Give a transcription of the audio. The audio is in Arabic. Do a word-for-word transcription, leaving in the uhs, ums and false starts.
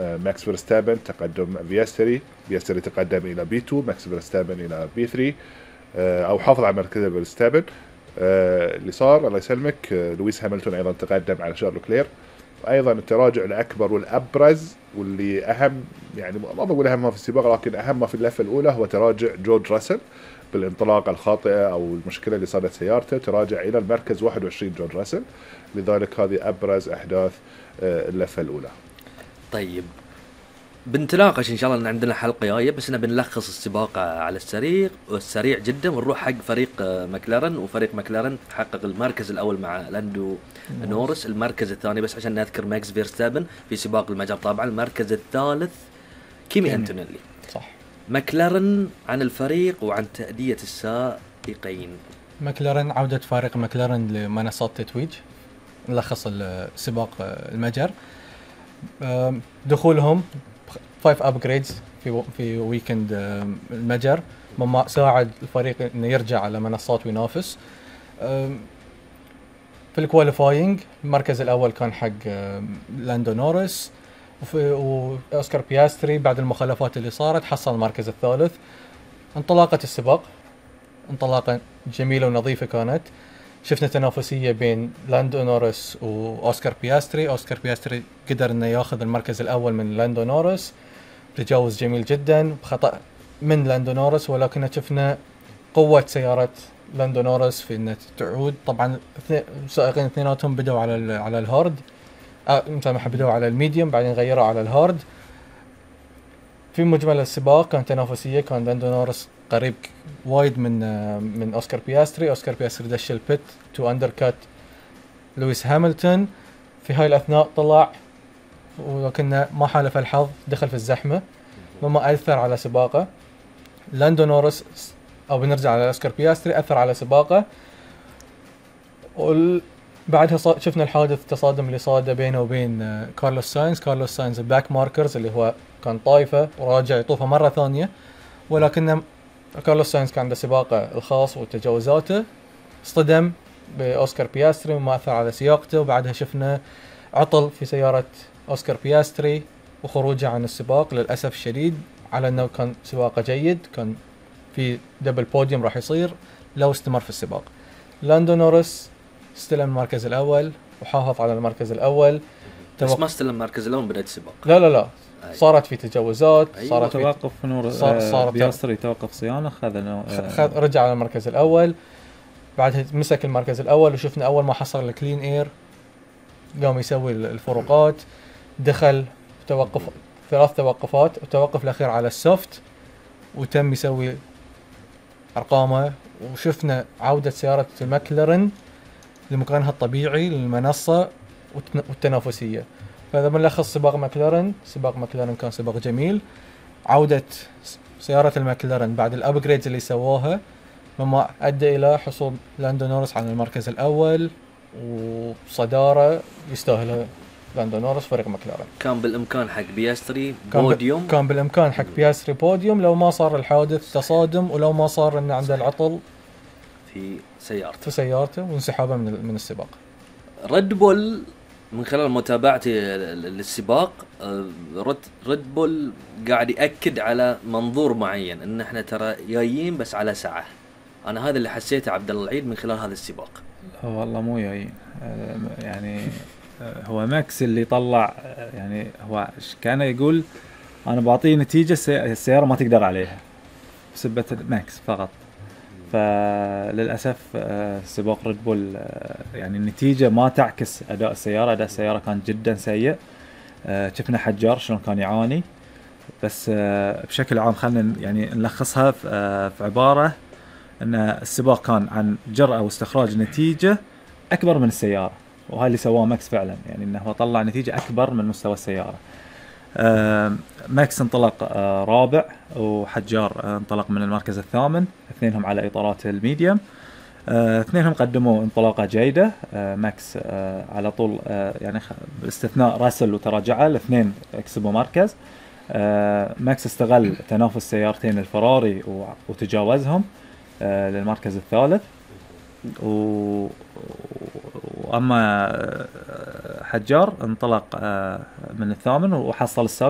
ماكس فيرستابن تقدم فيستري، فيستري تقدم إلى بي تو، ماكس فيرستابن إلى بي ثري، أو حافظ على مركزه فيرستابن. اللي صار الله يسلمك لويس هاملتون أيضا تقدم على شارل كلير. أيضا التراجع الأكبر والأبرز واللي أهم، يعني ما بقول أهم ما في السباق لكن أهم ما في اللفة الأولى، هو تراجع جورج راسل بالانطلاقة الخاطئة أو المشكلة اللي صارت سيارته، تراجع إلى المركز واحد وعشرين جورج راسل. لذلك هذه أبرز أحداث اللفة الأولى. طيب بنتناقش إن شاء الله إن عندنا حلقة جاية، بس أنا بنلخص السباق على السريع والسريع جدا، ونروح حق فريق ماكلارن. وفريق ماكلارن حقق المركز الأول مع لاندو نورس، المركز الثاني بس عشان نذكر ماكس فيرستابن في سباق المجر طبعا، المركز الثالث كيمي أنتونيلي. صح. ماكلارن عن الفريق وعن تأدية السائقين. ماكلارن، عودة فريق ماكلارن لمنصات تتويج، نلخص السباق المجر. دخولهم فايف أبجريدز في في ويكند المجر مما ساعد الفريق انه يرجع على منصات وينافس. في الكواليفاينج المركز الاول كان حق لاندو نورس، واوسكار بياستري بعد المخالفات اللي صارت حصل المركز الثالث. انطلاقة السباق انطلاقة جميلة ونظيفة كانت، شفنا تنافسية بين لاندو نورس وأوسكار بياستري. أوسكار بياستري قدر إنه يأخذ المركز الأول من لاندو نورس، تجاوز جميل جدا بخطأ من لاندو نورس، ولكن شفنا قوة سيارة لاندو نورس في إنها تعود. طبعا السائقين اثنيناتهم بدوا على على الهارد، آه مسامح بدوا على الميديوم بعدين غيروا على الهارد. في مجمل السباق كان تنافسية، كان لاندو نورس قريب وايد من من أوسكار بياستري. أوسكار بياستري دش البيت تو أندركات لويس هاملتون. في هاي الأثناء طلع ولكن ما حالف الحظ، دخل في الزحمة مما أثر على سباقه. لاندو نورس أو بنرجع على أوسكار بياستري أثر على سباقه. وبعدها شفنا الحادث التصادم اللي صاد بينه وبين كارلوس ساينز. كارلوس ساينز الباك ماركرز اللي هو كان طايفة وراجع يطوفها مرة ثانية، ولكن كارلوس ساينز كان عنده سباقه الخاص وتجاوزاته، اصطدم بأوسكار بياستري وما أثر على سياقته. وبعدها شفنا عطل في سيارة أوسكار بياستري وخروجه عن السباق للأسف الشديد، على أنه كان سباقه جيد، كان في دبل بوديوم راح يصير لو استمر في السباق. لاندو نورس استلم المركز الأول وحافظ على المركز الأول. بس ما استلم المركز الأول بداية السباق. لا لا لا أي. صارت في تجاوزات. أيوة. صارت توقف في نور. صار بياستري توقف صيانة، خذ خذ رجع على المركز الأول. بعدها مسك المركز الأول، وشفنا أول ما حصل الكلين إير قام يسوي الفروقات. دخل توقف ثلاث توقفات، التوقف الأخير على السوفت وتم يسوي أرقامه. وشفنا عودة سيارة الماكلارن لمكانها الطبيعي للمنصة والتنافسية. فهذا ملخص سباق ماكلارن. سباق ماكلارن كان سباق جميل، عودة سيارة الماكلارن بعد الأبجريدز اللي سواها مما أدى إلى حصول لاندو نورس على المركز الأول وصدارة يستاهلها لاندو نورس فريق ماكلارن. كان بالإمكان حق بياستري بوديوم، كان بالإمكان حق بياستري بوديوم لو ما صار الحادث تصادم، ولو ما صار إنه عنده العطل في سيارته في سيارته وانسحابه من من السباق. ريد بول من خلال متابعتي للسباق، ريد بول قاعد يأكد على منظور معين، ان احنا ترى جايين بس على ساعة. انا هذا اللي حسيته عبد الله العيد من خلال هذا السباق. والله مو جايين، يعني هو ماكس اللي طلع، يعني هو كان يقول انا بعطيه نتيجة السيارة ما تقدر عليها بسبة ماكس فقط. فللأسف سباق ريد بول يعني النتيجة ما تعكس أداء السيارة. أداء السيارة كان جدا سيء. شفنا حجار شلون كان يعاني. بس بشكل عام خلنا يعني نلخصها في عبارة أن السباق كان عن جرأة واستخراج نتيجة أكبر من السيارة، وهذا اللي سواه ماكس فعلا، يعني أنه طلع نتيجة أكبر من مستوى السيارة. ماكس انطلق رابع، وحجار انطلق من المركز الثامن، اثنينهم على إطارات الميديوم. اثنينهم قدموا انطلاقة جيدة. ماكس على طول يعني باستثناء راسل وتراجعه، الاثنين كسبوا مركز. ماكس استغل تنافس سيارتين الفراري وتجاوزهم للمركز الثالث. وأما حجار انطلق من الثامن وحصل السابع.